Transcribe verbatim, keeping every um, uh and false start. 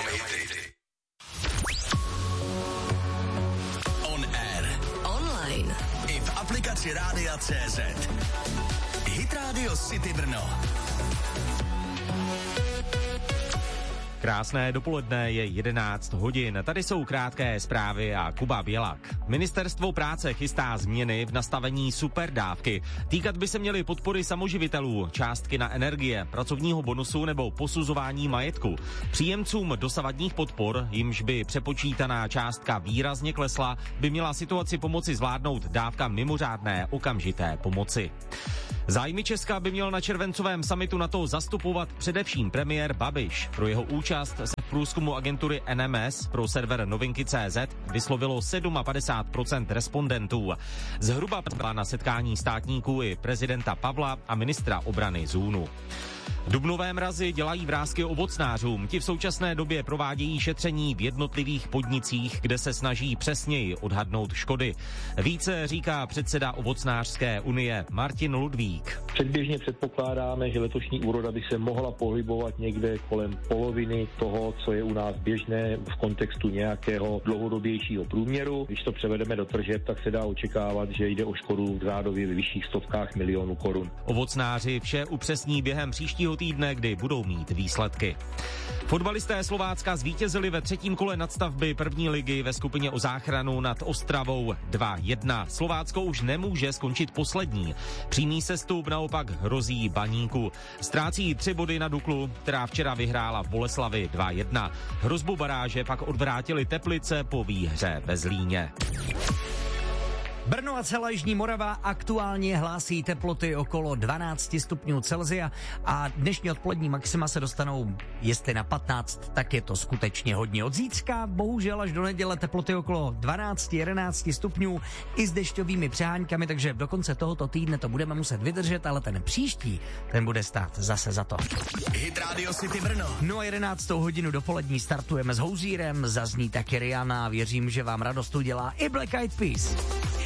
On air. Online. I v aplikaci Rádia C Z. Hit Radio City Brno. Krásné dopoledne, je jedenáct hodin. Tady jsou krátké zprávy a Kuba Bělak. Ministerstvo práce chystá změny v nastavení superdávky. Týkat by se měly podpory samoživitelů, částky na energie, pracovního bonusu nebo posuzování majetku. Příjemcům dosavadních podpor, jimž by přepočítaná částka výrazně klesla, by měla situaci pomoci zvládnout dávka mimořádné okamžité pomoci. Zájmy Česka by měl na červencovém summitu NATO zastupovat především premiér Babiš. Pro jeho účast se v průzkumu agentury N M S pro server novinky tečka cé zet vyslovilo padesát sedm procent respondentů. Zhruba byla na setkání státníků i prezidenta Pavla a ministra obrany Zůnu. Dubnové mrazy dělají vrásky ovocnářům. Ti v současné době provádějí šetření v jednotlivých podnicích, kde se snaží přesněji odhadnout škody. Více říká předseda Ovocnářské unie Martin Ludvík. Předběžně předpokládáme, že letošní úroda by se mohla pohybovat někde kolem poloviny toho, co je u nás běžné v kontextu nějakého dlouhodobějšího průměru. Když to převedeme do tržeb, tak se dá očekávat, že jde o škodu v řádově ve vyšších stovkách milionů korun. Ovocnáři vše upřesní během příštího týdne, kdy budou mít výsledky. Fotbalisté Slovácka zvítězili ve třetím kole nadstavby první ligy ve skupině o záchranu nad Ostravou dva jedna. Slovácko už nemůže skončit poslední. Přímý sestup naopak hrozí Baníku. Ztrácí tři body na Duklu, která včera vyhrála v Boleslavi dva jedna. Hrozbu baráže pak odvrátili Teplice po výhře ve Zlíně. Brno a celá jižní Morava aktuálně hlásí teploty okolo dvanáct stupňů Celsia a dnešní odpolední maxima se dostanou, jestli na patnáct, tak je to skutečně hodně. Od zítřka, bohužel až do neděle teploty okolo dvanáct jedenáct stupňů i s dešťovými přeháňkami, takže do konce tohoto týdne to budeme muset vydržet, ale ten příští, ten bude stát zase za to. Hit Radio City Brno. No a jedenáctou hodinu dopolední startujeme s Houzírem, zazní taky Rihanna a věřím, že vám radost udělá i Black Eyed Peas.